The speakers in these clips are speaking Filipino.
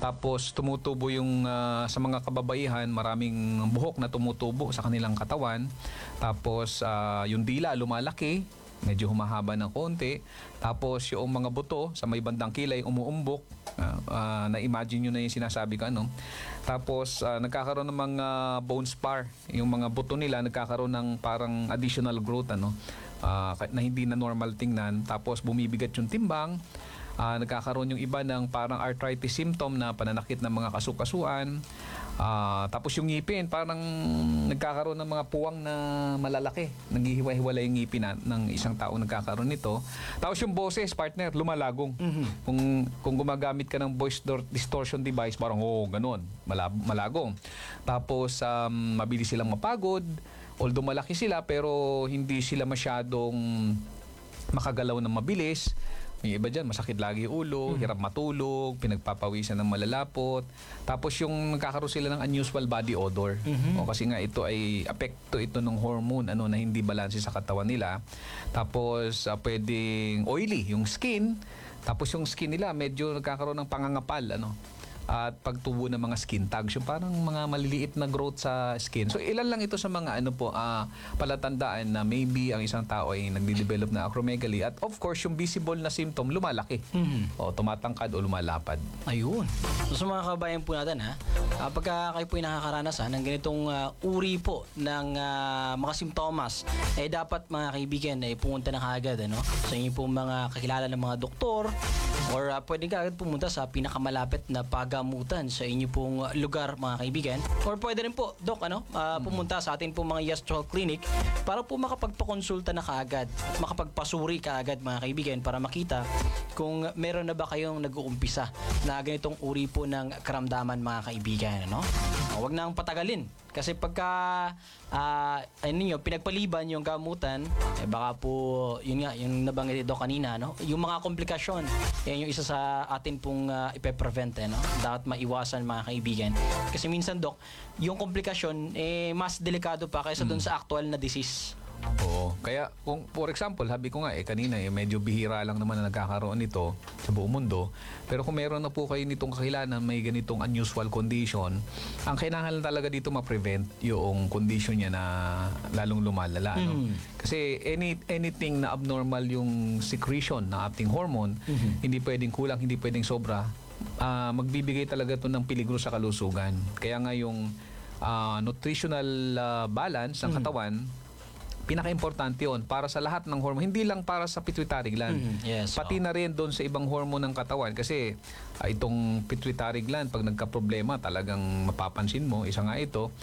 Tapos tumutubo yung sa mga kababaihan, maraming buhok na tumutubo sa kanilang katawan. Tapos yung dila lumalaki, medyo humahaba ng konti. Tapos yung mga buto sa may bandang kilay umuumbok. Na-imagine nyo na yung sinasabi ko, ano. Tapos nagkakaroon ng mga bone spar. Yung mga buto nila nagkakaroon ng parang additional growth, ano, na hindi na normal tingnan. Tapos bumibigat yung timbang. Nagkakaroon yung iba ng parang arthritis symptom na pananakit ng mga kasukasuan. Tapos yung ngipin, parang nagkakaroon ng mga puwang na malalaki. Naghihiwa-hiwalay yung ngipin ng isang tao nagkakaroon nito. Tapos yung boses, partner, lumalagong. Kung gumagamit ka ng voice distortion device, parang ganun, malagong. Tapos mabilis silang mapagod. Although malaki sila, pero hindi sila masyadong makagalaw ng mabilis. Yung iba dyan, masakit lagi ulo, hirap matulog, pinagpapawisan ng malalapot. Tapos yung nagkakaroon sila ng unusual body odor. Kasi nga ito ay apekto ito ng hormone na hindi balanse sa katawan nila. Tapos pwedeng oily yung skin. Tapos yung skin nila medyo nagkakaroon ng pangangapal, ano. At pagtubo ng mga skin tags, yung parang mga maliliit na growth sa skin. So ilan lang ito sa mga palatandaan na maybe ang isang tao ay nagde-develop na acromegaly. At of course, yung visible na symptom, lumalaki. O tumatangkad o lumalapad. Ayun. So sa mga kabayan po natin, pagka kayo po ay nakakaranasan ng ganitong uri po ng mga simptomas, dapat mga kaibigan ay pumunta na kaagad, ano? Sa inyo po mga kakilala ng mga doktor, or pwede ka agad pumunta sa pinakamalapit na pagamutan sa inyo pong lugar, mga kaibigan. Or pwede rin po, Doc, pumunta sa atin pong mga Yastral Clinic para po makapagpakonsulta na kaagad at makapagpasuri kaagad, mga kaibigan, para makita kung meron na ba kayong nag-uumpisa na ganitong uri po ng karamdaman, mga kaibigan, ano? Huwag nang patagalin. Kasi pagka pinagpaliban yung gamutan, baka po, yun nga, yung nabanggit ito kanina, no? Yung mga komplikasyon, yan yung isa sa atin pong ipe-prevent, no? Dapat maiwasan, mga kaibigan. Kasi minsan, Doc, yung komplikasyon, mas delikado pa kaysa dun sa actual na disease. Oo. Kaya, kung for example, sabi ko nga kanina, medyo bihira lang naman na nagkakaroon nito sa buong mundo. Pero kung meron na po kayo nitong kakilala may ganitong unusual condition, ang kailangan talaga dito ma-prevent yung condition niya na lalong lumalala. No? Kasi anything na abnormal yung secretion ng ating hormone, hindi pwedeng kulang, hindi pwedeng sobra, magbibigay talaga ito ng peligro sa kalusugan. Kaya nga yung nutritional balance ng katawan, pinaka-importante yun para sa lahat ng hormone, hindi lang para sa pituitary gland. Yes, pati na rin doon sa ibang hormone ng katawan kasi itong pituitary gland pag nagka-problema talagang mapapansin mo, isa nga ito.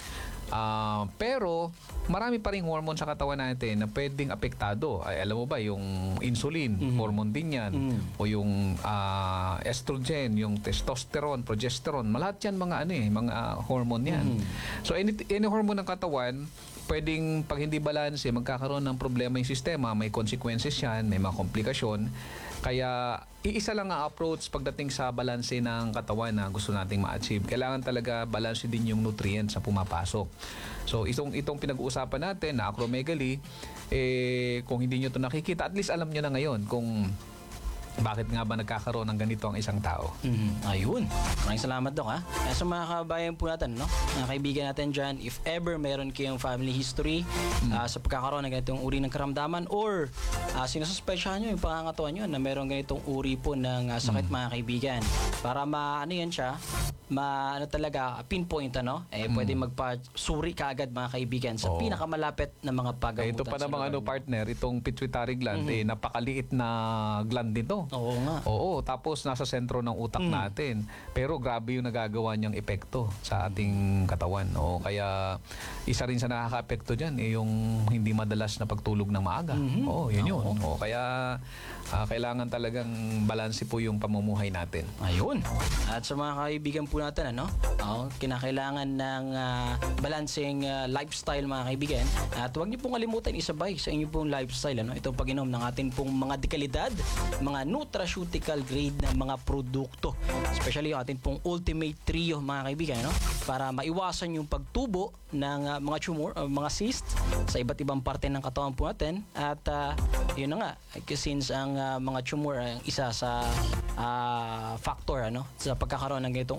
Pero marami pa ring hormone sa katawan natin na pwedeng apektado. Alam mo ba yung insulin, hormone din yan, o yung estrogen, yung testosterone, progesterone, lahat yan mga hormone yan. So any hormone ng katawan pwedeng pag hindi balanse, magkakaroon ng problema yung sistema, may consequences yan, may mga komplikasyon. Kaya iisa lang ang approach pagdating sa balanse ng katawan na gusto nating ma-achieve. Kailangan talaga balanse din yung nutrients na pumapasok. So itong pinag-uusapan natin na acromegaly, kung hindi nyo ito nakikita, at least alam nyo na ngayon kung bakit nga ba nagkakaroon ng ganito ang isang tao. Ayun. Maraming salamat, Doc, sa mga kabayan po natin, no? Mga kaibigan natin dyan, if ever meron kayong family history sa pagkakaroon ng ganitong uri ng karamdaman, or sinususpetsyahan nyo yung pangangatawan nyo na meron ganitong uri po ng sakit, mga kaibigan, para yan siya, talaga pinpoint, pwede magpasuri kaagad, mga kaibigan, sa pinakamalapit na mga pagamutan. Ito pa namang partner, itong pituitary gland, napakaliit na gland nito. Oo nga. Oo, tapos nasa sentro ng utak natin. Pero grabe yung nagagawa niyang epekto sa ating katawan. Oo, kaya isa rin sa nakaka-epekto dyan, yung hindi madalas na pagtulog ng maaga. Oo, yun. Oo, kaya kailangan talagang balanse po yung pamumuhay natin. Ayun. At sa mga kaibigan po natin, kinakailangan ng balancing lifestyle, mga kaibigan. At huwag niyo pong kalimutan isabay sa inyong pong lifestyle, itong pag-inom ng atin pong mga dekalidad, mga nutraceutical grade na mga produkto. Especially yung atin pong Ultimate Trio, mga kaibigan, para maiwasan yung pagtubo ng mga tumor, mga cyst sa iba't ibang parte ng katawan po natin. At yun na nga, since ang mga tumor ay isa sa factor sa pagkakaroon ng ganitong